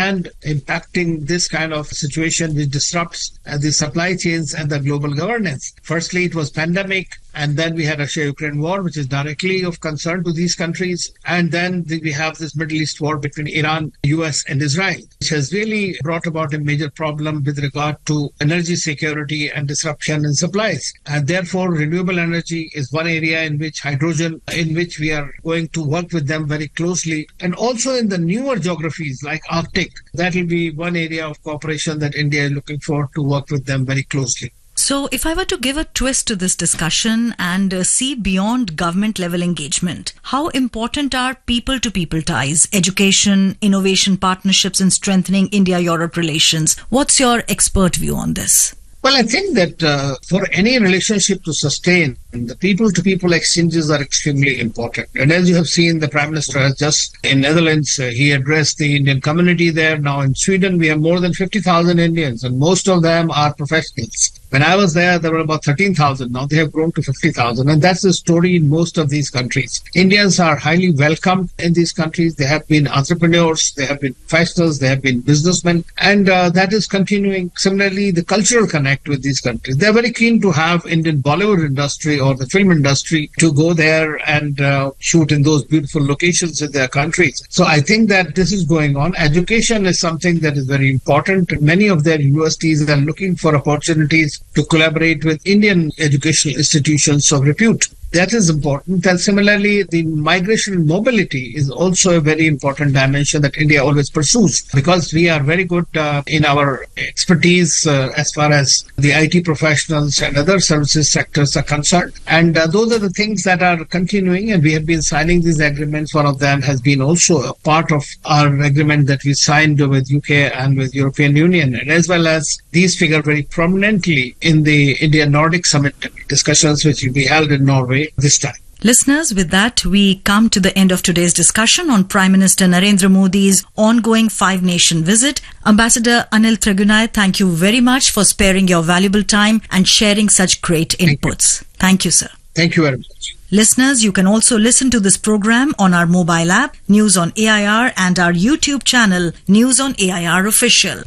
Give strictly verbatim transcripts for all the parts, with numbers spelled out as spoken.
and impacting this kind of situation which disrupts uh, the supply chains and the global governance. Firstly, it was pandemic, and then we had Russia-Ukraine war, which is directly of concern to these countries. And then we have this Middle East war between Iran, U S, and Israel, which has really brought about a major problem with regard to energy security and disruption in supplies. And therefore, renewable energy is one area in which hydrogen, in which we are going to work with them very closely. And also in the newer geographies like Arctic, that will be one area of cooperation that India is looking for to work with them very closely. So if I were to give a twist to this discussion and uh, see beyond government level engagement, how important are people-to-people ties, education, innovation partnerships in strengthening India-Europe relations? What's your expert view on this? Well, I think that uh, for any relationship to sustain, the people-to-people exchanges are extremely important. And as you have seen, the Prime Minister has just, in Netherlands, uh, he addressed the Indian community there. Now in Sweden, we have more than fifty thousand Indians, and most of them are professionals. When I was there, there were about thirteen thousand. Now they have grown to fifty thousand. And that's the story in most of these countries. Indians are highly welcomed in these countries. They have been entrepreneurs, they have been professionals, they have been businessmen. And uh, that is continuing. Similarly, the cultural connect with these countries. They're very keen to have Indian Bollywood industry or the film industry to go there and uh, shoot in those beautiful locations in their countries. So I think that this is going on. Education is something that is very important. Many of their universities are looking for opportunities to collaborate with Indian educational institutions of repute. That is important. And similarly, the migration and mobility is also a very important dimension that India always pursues, because we are very good uh, in our expertise uh, as far as the I T professionals and other services sectors are concerned. And uh, those are the things that are continuing, and we have been signing these agreements. One of them has been also a part of our agreement that we signed with U K and with European Union, and as well as these figure very prominently in the India-Nordic Summit discussions which will be held in Norway this time. Listeners, with that, we come to the end of today's discussion on Prime Minister Narendra Modi's ongoing five-nation visit. Ambassador Anil Tragunai, thank you very much for sparing your valuable time and sharing such great inputs. Thank you, thank you sir. Thank you very much. Listeners, you can also listen to this program on our mobile app, News on A I R, and our YouTube channel, News on A I R Official.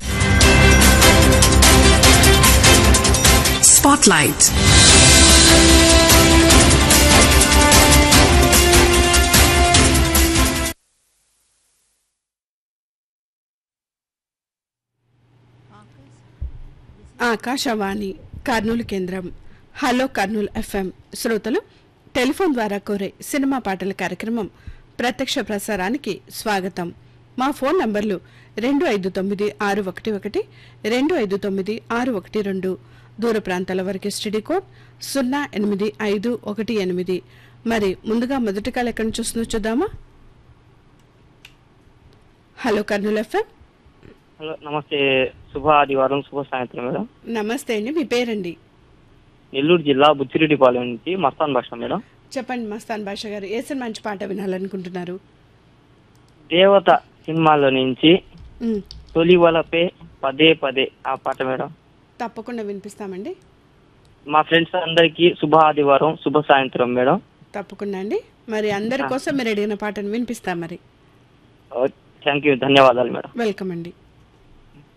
Spotlight. Akashvani Kurnool కేంద్రం. Hello Kurnool FM శ్రోతలు telephone ద్వారా కోరే cinema పాటల కార్యక్రమం ప్రత్యక్ష ప్రసారానికి స్వాగతం. మా phone నంబర్లు రెండు ఐదు తొమ్మిది ఆరు ఒకటి ఒకటి రెండు ఐదు తొమ్మిది ఆరు ఒకటి రెండు, దూర ప్రాంతాల వరకు స్టడీ కోడ్ సున్నా ఎనిమిది ఐదు ఒకటి ఎనిమిది. మరి ముందుగా మొదటి కాల్ ఎక్కడి నుంచి వస్తుందో చూద్దామా? Hello Kurnool FM. హలో, నమస్తే. శుభ ఆదివారం, శుభ సాయంత్రం మేడం. నమస్తే అండి, మీ పేరండి? నెల్లూరు జిల్లా బుచ్చిరెడ్డిపాలెం నుంచి మస్తాన్ భాష మేడం. చెప్పండి మస్తాన్ భాష గారు, ఏ సినిమా మంచి పాట వినాలనుకుంటున్నారు? దేవత సినిమాలో నుంచి తొలి వలపే పదే పదే ఆ పాట మేడం. తప్పకుండా వినిపిస్తామండి. మా ఫ్రెండ్స్ అందరికి శుభ ఆదివారం, శుభ సాయంత్రం మేడం. తప్పకుండా అండి. మరి అందరి కోసం మీరు అడిగిన పాటను వినిపిస్తాం. మరి థ్యాంక్ యూ, ధన్యవాదాలు మేడం. వెల్కమ్ అండి.